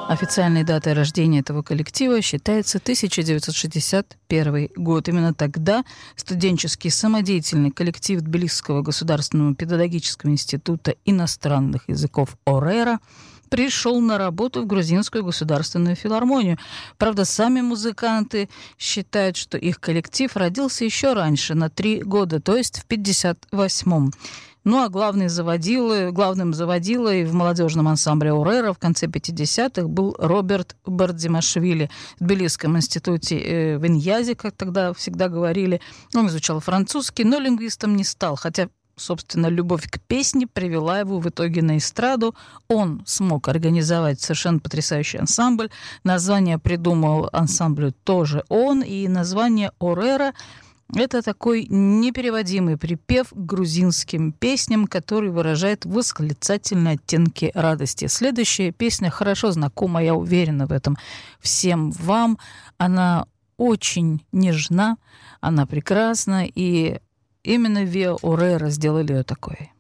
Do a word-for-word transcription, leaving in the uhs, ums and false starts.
Официальной датой рождения этого коллектива считается тысяча девятьсот шестьдесят первый год. Именно тогда студенческий самодеятельный коллектив Тбилисского государственного педагогического института иностранных языков ОРЭРа пришел на работу в Грузинскую государственную филармонию. Правда, сами музыканты считают, что их коллектив родился еще раньше, на три года, то есть в пятьдесят восьмом. Ну а главный заводилой, главным заводилой в молодежном ансамбле ОРЭРа в конце пятидесятых был Роберт Бардзимашвили. В Тбилисском институте э, в Иньязе, как тогда всегда говорили, он изучал французский, но лингвистом не стал, хотя, собственно, любовь к песне привела его в итоге на эстраду. Он смог организовать совершенно потрясающий ансамбль. Название придумал ансамблю тоже он, и название ОРЭРа — это такой непереводимый припев к грузинским песням, который выражает восклицательные оттенки радости. Следующая песня хорошо знакома, я уверена в этом всем вам. Она очень нежна, она прекрасна, и именно Виа ОРЭРа сделали ее такой.